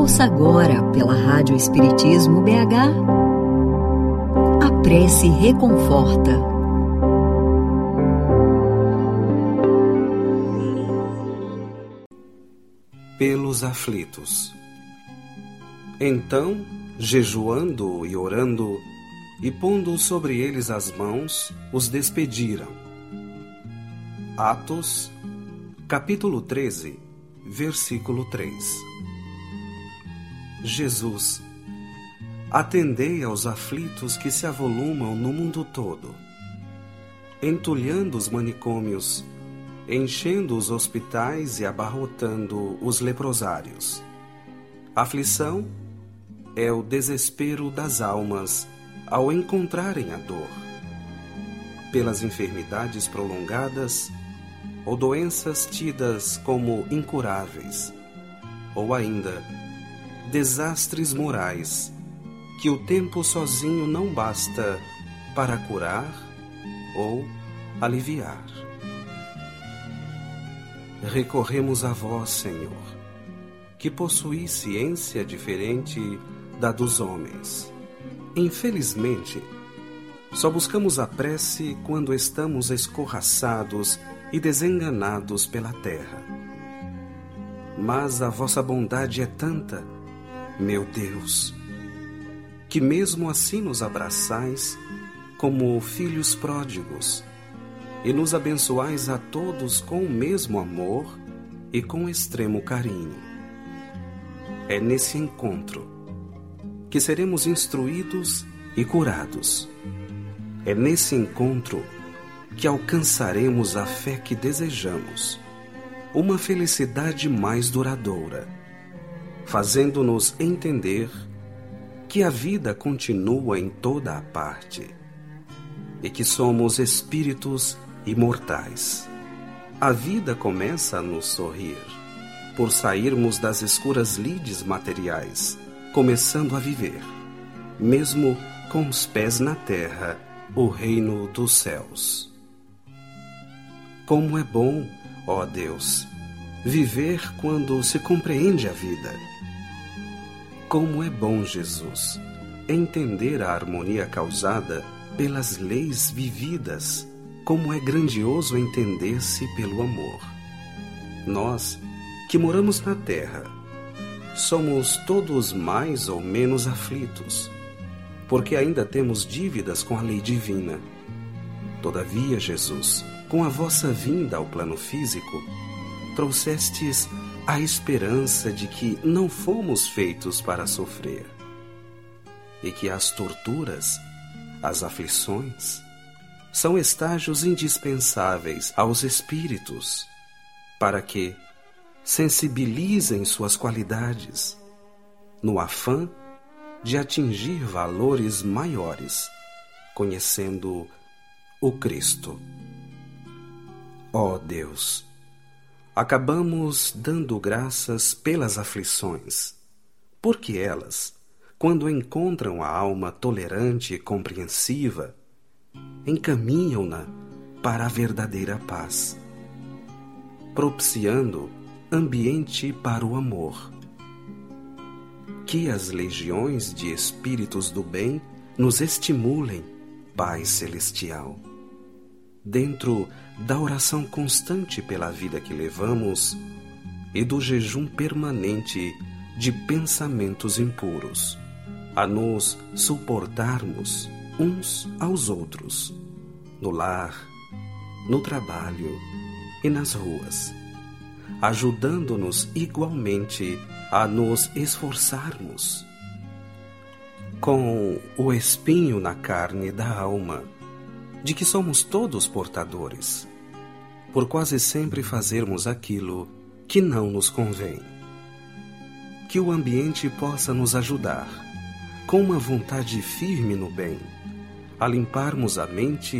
Ouça agora pela Rádio Espiritismo BH. A prece reconforta. Pelos aflitos. Então, jejuando e orando, e pondo sobre eles as mãos, os despediram. Atos, capítulo 13, versículo 3. Jesus, atendei aos aflitos que se avolumam no mundo todo, entulhando os manicômios, enchendo os hospitais e abarrotando os leprosários. Aflição é o desespero das almas ao encontrarem a dor, pelas enfermidades prolongadas ou doenças tidas como incuráveis, ou ainda desastres morais que o tempo sozinho não basta para curar ou aliviar. Recorremos a vós, Senhor, que possuís ciência diferente da dos homens. Infelizmente, só buscamos a prece quando estamos escorraçados e desenganados pela terra. Mas a vossa bondade é tanta, meu Deus, que mesmo assim nos abraçais como filhos pródigos e nos abençoais a todos com o mesmo amor e com extremo carinho. É nesse encontro que seremos instruídos e curados. É nesse encontro que alcançaremos a fé que desejamos, uma felicidade mais duradoura, fazendo-nos entender que a vida continua em toda a parte e que somos espíritos imortais. A vida começa a nos sorrir por sairmos das escuras lides materiais, começando a viver, mesmo com os pés na terra, o reino dos céus. Como é bom, ó Deus, viver quando se compreende a vida. Como é bom, Jesus, entender a harmonia causada pelas leis vividas. Como é grandioso entender-se pelo amor. Nós, que moramos na terra, somos todos mais ou menos aflitos, porque ainda temos dívidas com a lei divina. Todavia, Jesus, com a vossa vinda ao plano físico, trouxestes a esperança de que não fomos feitos para sofrer, e que as torturas, as aflições, são estágios indispensáveis aos espíritos, para que sensibilizem suas qualidades, no afã de atingir valores maiores, conhecendo o Cristo. Ó Deus, acabamos dando graças pelas aflições, porque elas, quando encontram a alma tolerante e compreensiva, encaminham-na para a verdadeira paz, propiciando ambiente para o amor. Que as legiões de espíritos do bem nos estimulem, Pai Celestial, dentro da oração constante pela vida que levamos e do jejum permanente de pensamentos impuros, a nos suportarmos uns aos outros, no lar, no trabalho e nas ruas, ajudando-nos igualmente a nos esforçarmos, com o espinho na carne da alma, de que somos todos portadores, por quase sempre fazermos aquilo que não nos convém. Que o ambiente possa nos ajudar, com uma vontade firme no bem, a limparmos a mente